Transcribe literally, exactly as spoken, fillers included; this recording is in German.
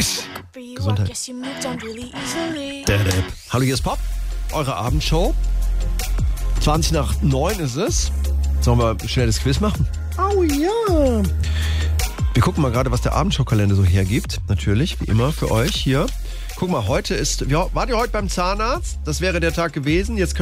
Gesundheit. Hallo, hier ist Pop, eure Abendshow. zwanzig nach neun ist es. Sollen wir ein schnelles Quiz machen? Oh ja. Wir gucken mal gerade, was der Abendshow-Kalender so hergibt. Natürlich, wie immer, für euch hier. Guck mal, heute ist... Ja, wart ihr heute beim Zahnarzt? Das wäre der Tag gewesen. Jetzt könnt